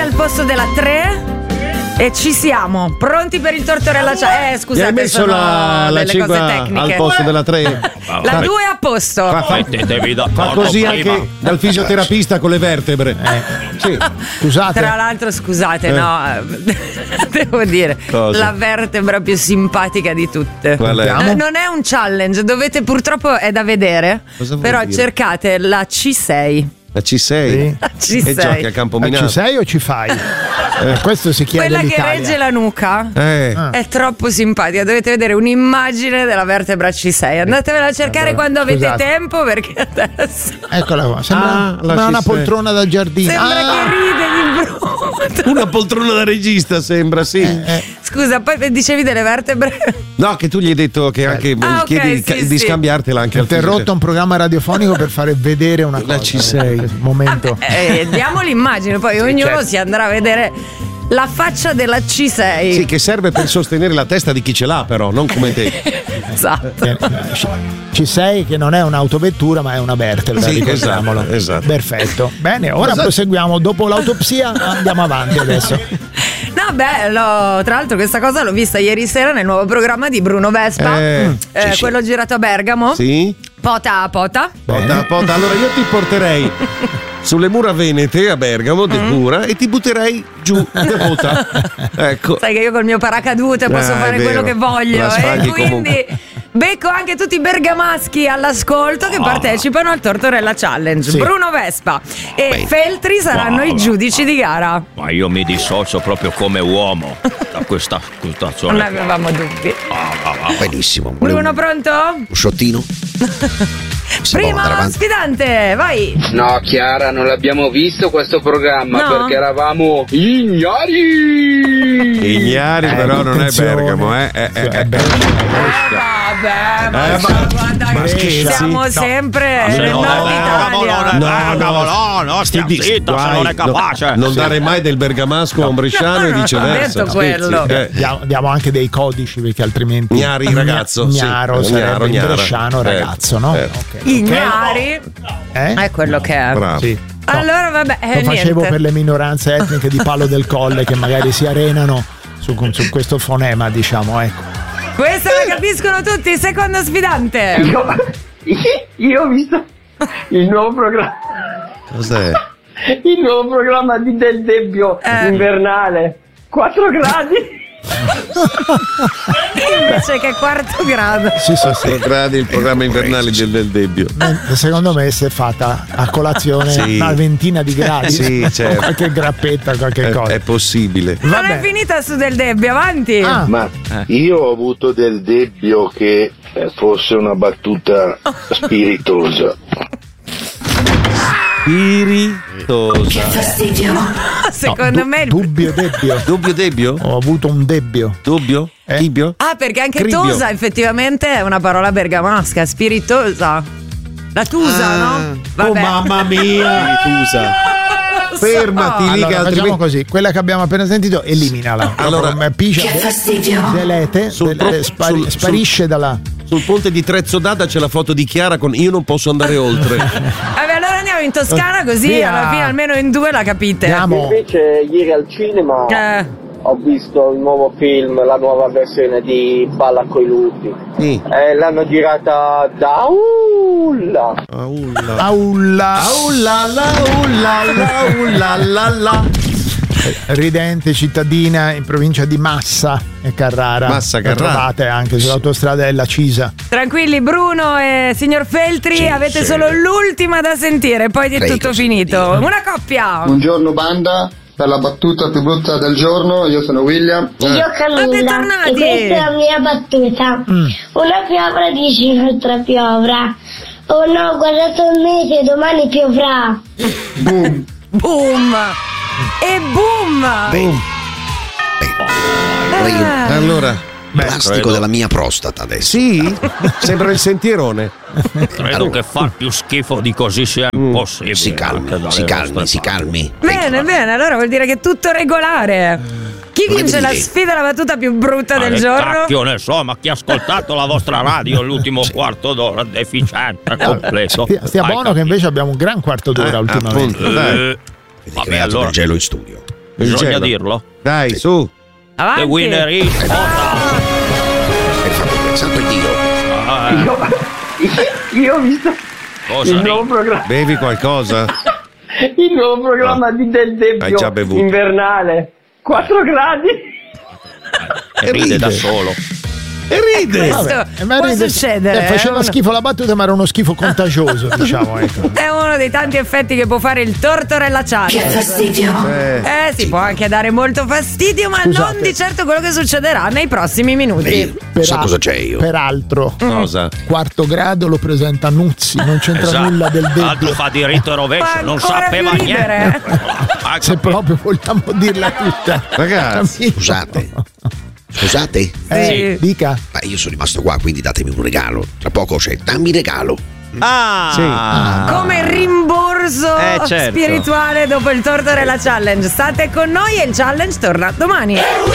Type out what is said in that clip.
al posto della 3 e ci siamo. Pronti per il tortorella? Scusate, hai messo sono la delle 5 cose tecniche. al posto della 3. La 2 è a posto. Fa così anche dal fisioterapista con le vertebre. Sì. Scusate. Tra l'altro, scusate, no, devo dire, Cosa? la vertebra più simpatica di tutte. Qual è? Non è un challenge, dovete, purtroppo è da vedere. Cosa vuol però dire? cercate la C6. La C6? Sì. La C6. E giochi a Campominato. Ci sei o ci fai? Questo si chiede Quella che l'Italia. regge la nuca è troppo simpatica. Dovete vedere un'immagine della vertebra C6. Andatevela a cercare quando avete scusate. tempo, perché adesso Eccola qua. Sembra la una C6. poltrona da giardino. sembra che ride di brutto. Una poltrona da regista sembra, sì. Scusa, poi dicevi delle vertebre? No, che tu gli hai detto che anche Ah, chiedi ok, sì, di sì. scambiartela anche al Interrotto un programma radiofonico per fare vedere una cosa. La C6. Momento. Diamo l'immagine, poi ognuno certo. si andrà a vedere la faccia della C6. Sì, che serve per sostenere la testa di chi ce l'ha, però, non come te. Esatto. C6 che non è un'autovettura ma è una vertebra, Sì, ricordiamolo. esatto. Perfetto. Bene, ora proseguiamo. Dopo l'autopsia andiamo avanti adesso. No, tra l'altro questa cosa l'ho vista ieri sera nel nuovo programma di Bruno Vespa, quello girato a Bergamo. Sì? Pota a pota. Pota. Allora io ti porterei sulle mura venete a Bergamo, Depura, e ti butterei giù Devota. Ecco. Sai che io col mio paracadute posso È fare vero. quello che voglio, La e sfaghi quindi comunque. becco anche tutti i bergamaschi all'ascolto che partecipano al Tortorella Challenge. Sì. Bruno Vespa e Feltri saranno i giudici di gara. Ma io mi dissocio proprio come uomo da questa Non situazione. avevamo dubbi. Benissimo. Bruno, pronto? Un sciottino? Prima sfidante, vai. No, Chiara, non l'abbiamo visto questo programma No? perché eravamo ignari. Ignari, però non è attenzione. Bergamo, Vabbè, ma siamo sempre nel nord Italia. No, stia zitta, se non è capace. Non dare mai del bergamasco a un bresciano e no, viceversa. ho detto quello. Diamo anche dei codici perché altrimenti Gnari, ragazzo, sì. Gnaro sarebbe in Gnara. bresciano ragazzo, no? certo. Ok. Ignari è quello che è. Bravo. Sì. Allora vabbè, Lo facevo niente. per le minoranze etniche di Palo del Colle che magari si arenano su questo fonema, diciamo, ecco. Questa la capiscono tutti. Secondo sfidante. Io ho visto il nuovo programma. Cos'è? Il nuovo programma di Del Debbio invernale. 4 gradi. Invece che quarto grado. Sì. Gradi il programma invernale del Debbio. Secondo me si è fatta a colazione Sì. una ventina di gradi. Sì, certo. Qualche grappetta, qualche cosa. È possibile. Non Vabbè. è finita su Del Debbio, avanti. Ah. Ma io ho avuto del Debbio che fosse una battuta spiritosa. Spiritosa. Secondo me il... Dubbio debbio. Dubbio Debbio? Ho avuto un debbio. Dubbio? Tibio? Ah, perché anche Cribio. tosa effettivamente è una parola bergamasca, spiritosa. La tusa, no? Oh mamma mia! Tusa. Fermati lì Allora, che facciamo altrimenti. così, quella che abbiamo appena sentito, eliminala. Allora, pigia, delete, sparisce dalla. Sul ponte di Trezzodata c'è la foto di Chiara con "Io non posso andare oltre". Vabbè, allora andiamo in Toscana così Via. alla fine almeno in due la capite. Andiamo. Invece ieri al cinema ho visto il nuovo film, la nuova versione di Balla coi lupi. Sì. L'hanno girata da Ulla. Aulla. La. Ridente cittadina in provincia di Massa e Carrara. Massa, La Carrara. trovate anche sull'autostrada della Cisa. Tranquilli, Bruno e signor Feltri, avete solo l'ultima da sentire, poi è tutto finito. Una coppia. Buongiorno banda, per la battuta più brutta del giorno, io sono William. Io Camilla, bentornati. e questa è la mia battuta. Una piovra dice un'altra piovra. Oh no, guardate il mese, domani piovrà. Boom. E boom. Allora, Plastico della mia prostata adesso. sì? Sembra il sentierone. Credo che far più schifo di così sia impossibile. Si calmi. Bene, allora vuol dire che è tutto regolare. Chi vince la sfida alla battuta più brutta del giorno? Cacchio ne so, ma chi ha ascoltato la vostra radio l'ultimo quarto d'ora deficiente completo. Stia buono che invece abbiamo un gran quarto d'ora ultimamente. Appunto, dai. Vabbè, allora il gelo in studio. Bisogna dirlo. Dai, su. Avanti. The winner is Santo Dio. Io ho visto Cosa il nuovo programma. Bevi qualcosa? Il nuovo programma del Hai già Debbio bevuto. invernale. 4 gradi. ride da solo. E ride. Questo può succedere. Faceva schifo la battuta, ma era uno schifo contagioso, diciamo. Ecco. È uno dei tanti effetti che può fare il Tortorella Challenge. Che fastidio. Sì, può anche dare molto fastidio, ma Scusate. non di certo quello che succederà nei prossimi minuti. Sa cosa c'è io? Peraltro, Cosa? quarto grado lo presenta Nuzzi, non c'entra nulla del L'altro Debbio. fa diritto e rovescio, Fa non ancora sapeva più ridere. niente. Se proprio vogliamo dirla tutta. Ragazzi. Scusate? Sì. Dica. Ma io sono rimasto qua, quindi datemi un regalo. Tra poco c'è dammi regalo. Come rimborso certo. spirituale dopo il Tortorella Challenge. State con noi e il challenge torna domani.